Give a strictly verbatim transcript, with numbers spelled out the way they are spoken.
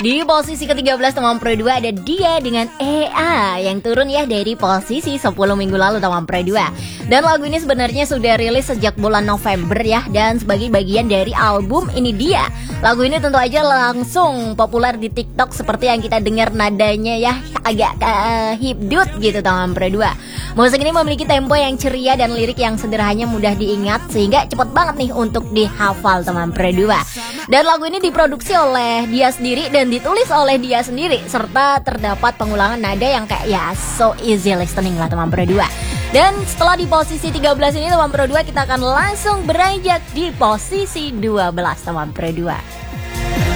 Di posisi ke tiga belas teman Pro dua ada Dia dengan E A yang turun ya dari posisi sepuluh minggu lalu teman Pro dua. Dan lagu ini sebenarnya sudah rilis sejak bulan November ya, dan sebagai bagian dari album Ini Dia. Lagu ini tentu aja langsung populer di TikTok seperti yang kita dengar nadanya ya, agak uh, hipdut gitu teman Pro dua. Musik ini memiliki tempo yang ceria dan lirik yang sederhana mudah diingat sehingga cepet banget nih untuk dihafal teman Pro dua. Dan lagu ini diproduksi oleh dia sendiri dan ditulis oleh dia sendiri, serta terdapat pengulangan nada yang kayak ya so easy listening lah teman Pro dua. Dan setelah di posisi tiga belas ini teman Pro dua, kita akan langsung beranjak di posisi dua belas teman Pro dua.